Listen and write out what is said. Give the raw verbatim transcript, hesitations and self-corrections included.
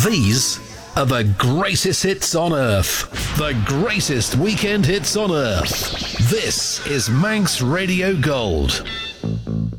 These are the greatest hits on earth. The greatest weekend hits on earth. This is Manx Radio Gold.